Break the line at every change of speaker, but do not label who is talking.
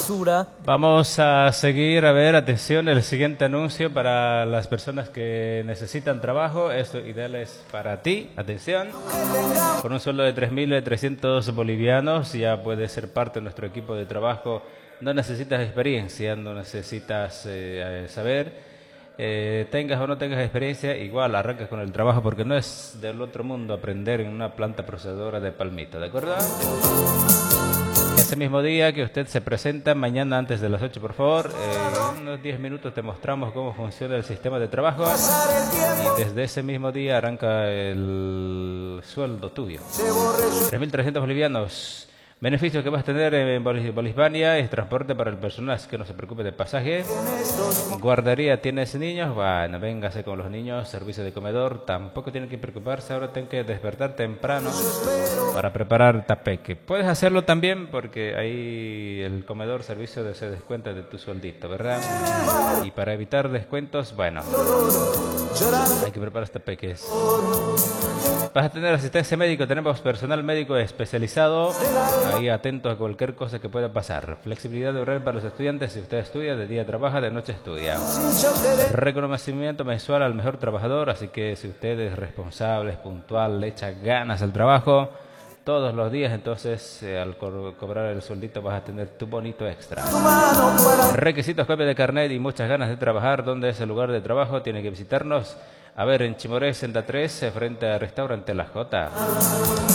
basura.
Vamos a seguir, a ver, atención, el siguiente anuncio para las personas que necesitan trabajo. Esto ideal es para ti, atención. Con un sueldo de 3.300 bolivianos ya puedes ser parte de nuestro equipo de trabajo. No necesitas experiencia, no necesitas saber. Tengas o no tengas experiencia, igual arrancas con el trabajo porque no es del otro mundo aprender en una planta procesadora de palmito, ¿de acuerdo? Ese mismo día que usted se presenta, mañana antes de las 8, por favor, en unos 10 minutos te mostramos cómo funciona el sistema de trabajo y desde ese mismo día arranca el sueldo tuyo. 3.300 bolivianos. Beneficios que vas a tener en Bolisvania es transporte para el personal, así que no se preocupe de pasaje. Guardería, ¿tienes niños? Bueno, véngase con los niños. Servicio de comedor, tampoco tienen que preocuparse. Ahora tienen que despertar temprano para preparar tapeque. Puedes hacerlo también porque ahí el comedor servicio se descuenta de tu sueldito, ¿verdad? Y para evitar descuentos, bueno, hay que preparar tapeques. Vas a tener asistencia médica, tenemos personal médico especializado, ahí atentos a cualquier cosa que pueda pasar. Flexibilidad de horario para los estudiantes, si usted estudia, de día trabaja, de noche estudia. Reconocimiento mensual al mejor trabajador, así que si usted es responsable, es puntual, le echa ganas al trabajo todos los días, entonces al cobrar el sueldito vas a tener tu bonito extra. Requisitos, copia de carnet y muchas ganas de trabajar. ¿Dónde es el lugar de trabajo? Tiene que visitarnos. A ver, en Chimoré, Senda 3, frente al restaurante La Jota.